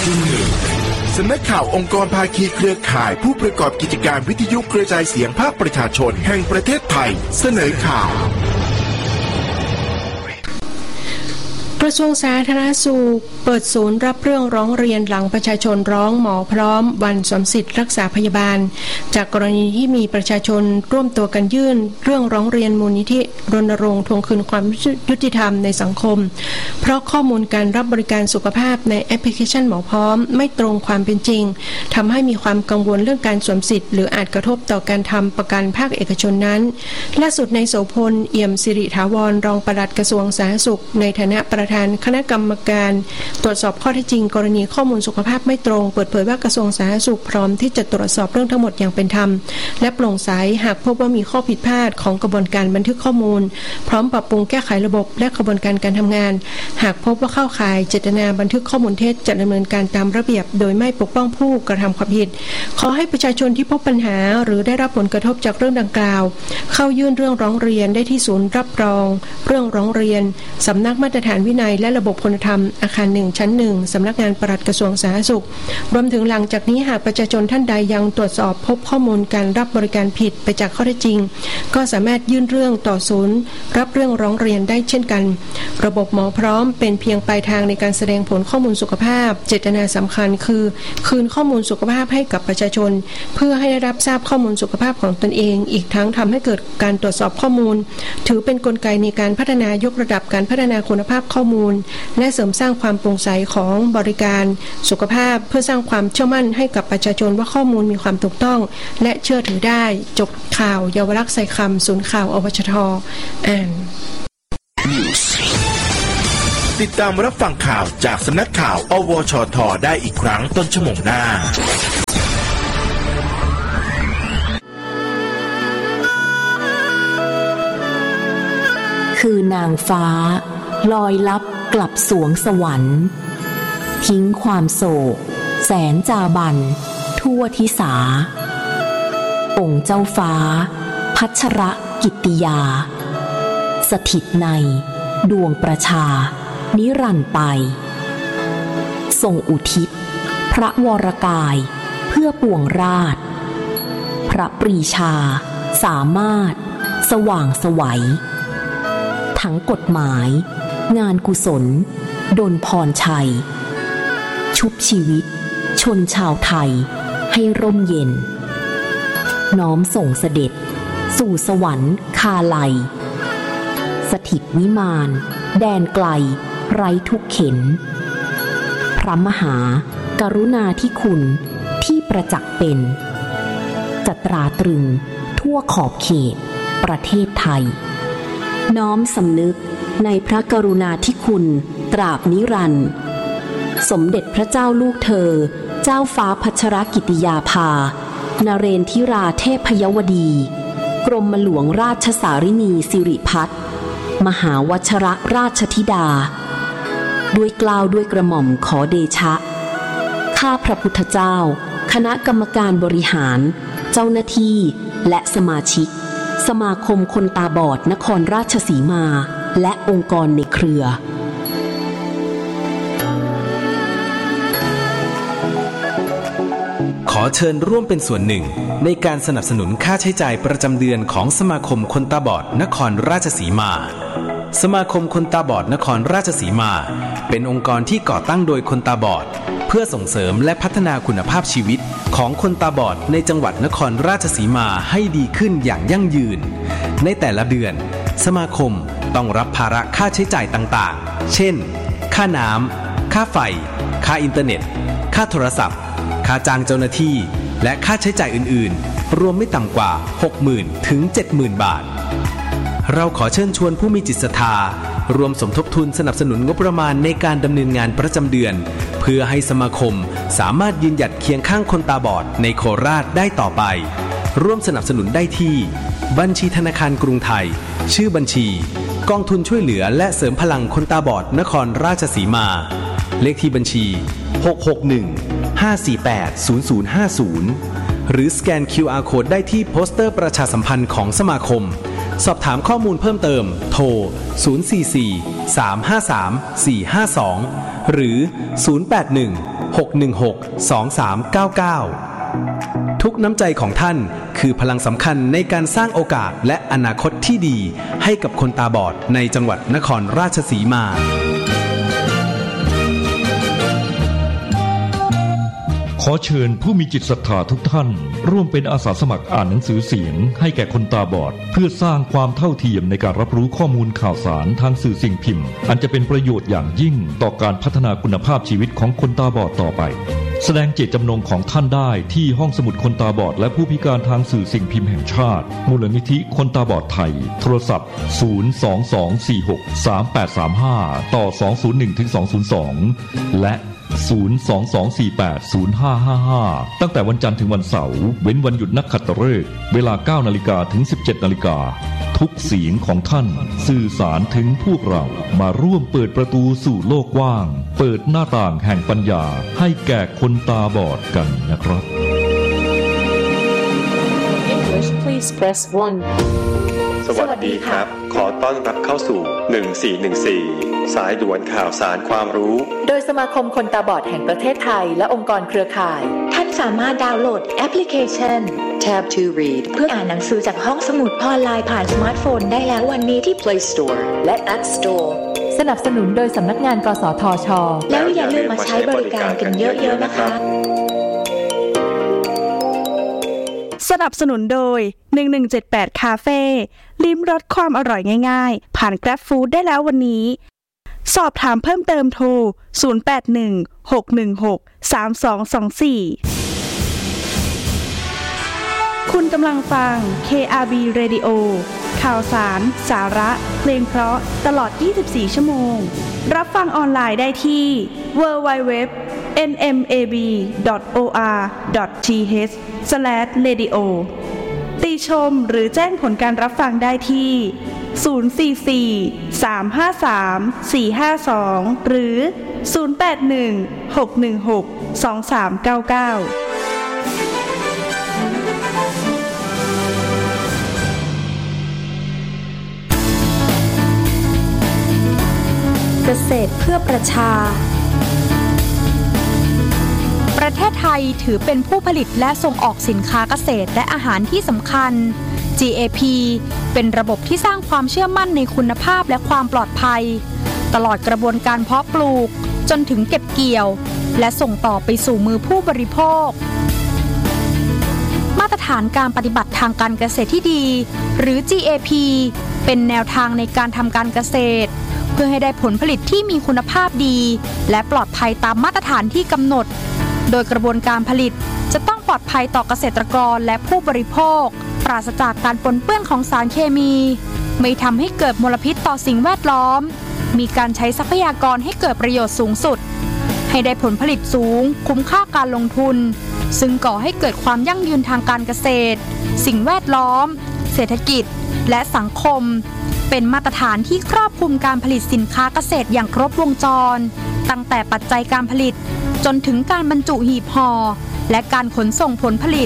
สำนักข่าวองค์กรภาคีเครือข่ายผู้ประกอบกิจการวิทยุกระจายเสียงภาคประชาชนแห่งประเทศไทยเสนอข่าวกระทรวงสาธารณสุขเปิดศูนย์รับเรื่องร้องเรียนหลังประชาชนร้องหมอพร้อมวันสวมสิทธิ์รักษาพยาบาลจากกรณีที่มีประชาชนร่วมตัวกันยื่นเรื่องร้องเรียนมูลนิธิรณรงค์ทวงคืนความยุติธรรมในสังคมเพราะข้อมูลการรับบริการสุขภาพในแอปพลิเคชันหมอพร้อมไม่ตรงความเป็นจริงทำให้มีความกังวลเรื่องการสวมสิทธิ์หรืออาจกระทบต่อการทำประกันภาคเอกชนนั้นล่าสุดนายโสพลเอี่ยมสิริถาวรรองปลัดกระทรวงสาธารณสุขในฐานะประธานคณะกรรมการตรวจสอบข้อเท็จจริงกรณีข้อมูลสุขภาพไม่ตรงเปิดเผยว่ากระทรวงสาธารณสุขพร้อมที่จะตรวจสอบเรื่องทั้งหมดอย่างเป็นธรรมและโปร่งใสหากพบว่ามีข้อผิดพลาดของกระบวนการบันทึกข้อมูลพร้อมปรับปรุงแก้ไขระบบและกระบวนการการทำงานหากพบว่าเข้าข่ายเจตนาบันทึกข้อมูลเท็จจะดำเนินการตามระเบียบโดยไม่ปกป้องผู้กระทำความผิดขอให้ประชาชนที่พบปัญหาหรือได้รับผลกระทบจากเรื่องดังกล่าวเข้ายื่นเรื่องร้องเรียนได้ที่ศูนย์รับรองเรื่องร้องเรียนสำนักมาตรฐานวินัยและระบบคุณธรรมอาคาร1ชั้น1สำนักงานปลัดกระทรวงสาธารณสุขรวมถึงหลังจากนี้หากประชาชนท่านใดยังตรวจสอบพบข้อมูลการรับบริการผิดไปจากข้อเท็จจริงก็สามารถยื่นเรื่องต่อศูนย์รับเรื่องร้องเรียนได้เช่นกันระบบหมอพร้อมเป็นเพียงปลายทางในการแสดงผลข้อมูลสุขภาพเจตนาสำคัญคือคืนข้อมูลสุขภาพให้กับประชาชนเพื่อให้ได้รับทราบข้อมูลสุขภาพของตนเองอีกทั้งทำให้เกิดการตรวจสอบข้อมูลถือเป็นกลไกในการพัฒนายกระดับการพัฒนาคุณภาพข้อมูลและเสริมสร้างความโปร่งใสของบริการสุขภาพเพื่อสร้างความเชื่อมั่นให้กับประชาชนว่าข้อมูลมีความถูกต้องและเชื่อถือได้จบข่าวเยาวลักษณ์ใส่คำศูนย์ข่าวอวชท.อ่านติดตามรับฟังข่าวจากสำนักข่าวอวชท.ได้อีกครั้งต้นชั่วโมงหน้าคือนางฟ้าลอยลับกลับสวงสวรรค์ทิ้งความโศกแสนจาบันทั่วทิสาองค์เจ้าฟ้าพัชรกิตติยาสถิตในดวงประชานิรันดร์ไปทรงอุทิศพระวรกายเพื่อปวงราชพระปรีชาสามารถสว่างไสวทั้งกฎหมายงานกุศลดลพรชัยชุบชีวิตชนชาวไทยให้ร่มเย็นน้อมส่งเสด็จสู่สวรรค์คาลัยสถิตวิมานแดนไกลไร้ทุกเข็ญพระมหากรุณาธิคุณที่ประจักษ์เป็นจะตราตรึงทั่วขอบเขตประเทศไทยน้อมสำนึกในพระกรุณาธิคุณตราบนิรันดร์สมเด็จพระเจ้าลูกเธอเจ้าฟ้าพัชรกิติยาภานเรนทิราเทพยวดีกรมหลวงราชสารินีสิริพัฒน์มหาวชรราชธิดาด้วยเกล้าด้วยกระหม่อมขอเดชะข้าพระพุทธเจ้าคณะกรรมการบริหารเจ้าหน้าที่และสมาชิกสมาคมคนตาบอดนครราชสีมาและองค์กรในเครือขอเชิญร่วมเป็นส่วนหนึ่งในการสนับสนุนค่าใช้จ่ายประจำเดือนของสมาคมคนตาบอดนครราชสีมาสมาคมคนตาบอดนครราชสีมาเป็นองค์กรที่ก่อตั้งโดยคนตาบอดเพื่อส่งเสริมและพัฒนาคุณภาพชีวิตของคนตาบอดในจังหวัดนครราชสีมาให้ดีขึ้นอย่างยั่งยืนในแต่ละเดือนสมาคมต้องรับภาระค่าใช้จ่ายต่างๆเช่นค่าน้ำค่าไฟค่าอินเทอร์เน็ตค่าโทรศัพท์ค่าจ้างเจ้าหน้าที่และค่าใช้จ่ายอื่นๆรวมไม่ต่ำกว่า 60,000 ถึง 70,000 บาทเราขอเชิญชวนผู้มีจิตศรัทธารวมสมทบทุนสนับสนุนงบประมาณในการดำเนินงานประจำเดือนเพื่อให้สมาคมสามารถยืนหยัดเคียงข้างคนตาบอดในโคราชได้ต่อไปร่วมสนับสนุนได้ที่บัญชีธนาคารกรุงไทยชื่อบัญชีกองทุนช่วยเหลือและเสริมพลังคนตาบอดนครราชสีมาเลขที่บัญชี661-548-0050หรือสแกน QR Code ได้ที่โปสเตอร์ประชาสัมพันธ์ของสมาคมสอบถามข้อมูลเพิ่มเติมโทร 044-353-452 หรือ 081 ทุกน้ำใจของท่านคือพลังสำคัญในการสร้างโอกาสและอนาคตที่ดีให้กับคนตาบอดในจังหวัดนครราชสีมาขอเชิญผู้มีจิตศรัทธาทุกท่านร่วมเป็นอาสาสมัครอ่านหนังสือเสียงให้แก่คนตาบอดเพื่อสร้างความเท่าเทียมในการรับรู้ข้อมูลข่าวสารทางสื่อสิ่งพิมพ์อันจะเป็นประโยชน์อย่างยิ่งต่อการพัฒนาคุณภาพชีวิตของคนตาบอดต่อไปแสดงเจตจำนงของท่านได้ที่ห้องสมุดคนตาบอดและผู้พิการทางสื่อสิ่งพิมพ์แห่งชาติมูลนิธิคนตาบอดไทยโทรศัพท์022463835ต่อ201-202และ022480555ตั้งแต่วันจันทร์ถึงวันเสาร์เว้นวันหยุดนักขัตฤกษ์เวลา 9:00 นถึง 17:00 นทุกเสียงของท่านสื่อสารถึงพวกเรามาร่วมเปิดประตูสู่โลกกว้างเปิดหน้าต่างแห่งปัญญาให้แก่คนตาบอดกันนะครับ English please press 1 สวัสดีครับขอต้อนรับเข้าสู่1414สายด่วนข่าวสารความรู้โดยสมาคมคนตาบอดแห่งประเทศไทยและองค์กรเครือข่ายท่านสามารถดาวน์โหลดแอปพลิเคชัน Tab to Read เพื่ออ่านหนังสือจากห้องสมุดออนไลน์ผ่านสมาร์ทโฟนได้แล้ววันนี้ที่ Play Store และ App Store สนับสนุนโดยสำนักงานกสทช.แล้วอย่าลืมมาใช้บริการกันเยอะๆนะคะสนับสนุนโดย1178คาเฟ่ลิ้มรสความอร่อยง่ายๆผ่าน Grab Food ได้แล้ววันนี้สอบถามเพิ่มเติมโทร0816163224คุณกำลังฟัง KRB Radio ข่าวสารสาระเพลงเพราะตลอด24ชั่วโมงรับฟังออนไลน์ได้ที่ www.nmab.or.th/radio ติชมหรือแจ้งผลการรับฟังได้ที่044-353-452หรือ081-616-2399 เกษตรเพื่อประชาประเทศไทยถือเป็นผู้ผลิตและส่งออกสินค้าเกษตรและอาหารที่สำคัญ GAP เป็นระบบที่สร้างความเชื่อมั่นในคุณภาพและความปลอดภัยตลอดกระบวนการเพาะปลูกจนถึงเก็บเกี่ยวและส่งต่อไปสู่มือผู้บริโภคมาตรฐานการปฏิบัติทางการเกษตรที่ดีหรือ GAP เป็นแนวทางในการทำการเกษตรเพื่อให้ได้ผลผลิตที่มีคุณภาพดีและปลอดภัยตามมาตรฐานที่กำหนดโดยกระบวนการผลิตจะต้องปลอดภัยต่อเกษตรกรและผู้บริโภคปราศจากการปนเปื้อนของสารเคมีไม่ทำให้เกิดมลพิษต่อสิ่งแวดล้อมมีการใช้ทรัพยากรให้เกิดประโยชน์สูงสุดให้ได้ผลผลิตสูงคุ้มค่าการลงทุนซึ่งก่อให้เกิดความยั่งยืนทางการเกษตรสิ่งแวดล้อมเศรษฐกิจและสังคมเป็นมาตรฐานที่ครอบคลุมการผลิตสินค้าเกษตรอย่างครบวงจรตั้งแต่ปัจจัยการผลิตจนถึงการบรรจุหีบห่อและการขนส่งผลผลิต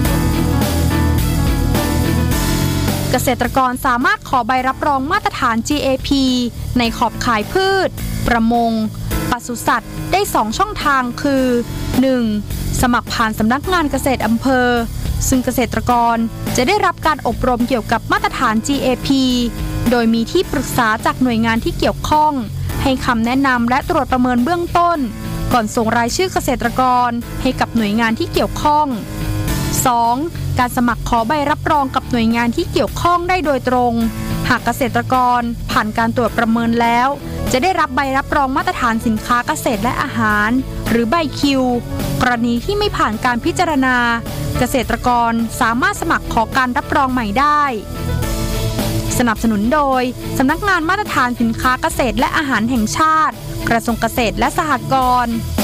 เกษตรกรสามารถขอใบรับรองมาตรฐาน GAP ในขอบข่ายพืชประมงปศุสัตว์ได้2ช่องทางคือ 1. สมัครผ่านสำนักงานเกษตรอำเภอซึ่งเกษตรกรจะได้รับการอบรมเกี่ยวกับมาตรฐาน GAP โดยมีที่ปรึกษาจากหน่วยงานที่เกี่ยวข้องให้คำแนะนำและตรวจประเมินเบื้องต้นก่อนส่งรายชื่อเกษตรกรให้กับหน่วยงานที่เกี่ยวข้อง 2. การสมัครขอใบรับรองกับหน่วยงานที่เกี่ยวข้องได้โดยตรงหากเกษตรกรผ่านการตรวจประเมินแล้วจะได้รับใบรับรองมาตรฐานสินค้าเกษตรและอาหารหรือใบคิวกรณีที่ไม่ผ่านการพิจารณาเกษตรกรสามารถสมัครขอการรับรองใหม่ได้สนับสนุนโดยสำนักงานมาตรฐานสินค้าเกษตรและอาหารแห่งชาติกระทรวงเกษตรและสหกรณ์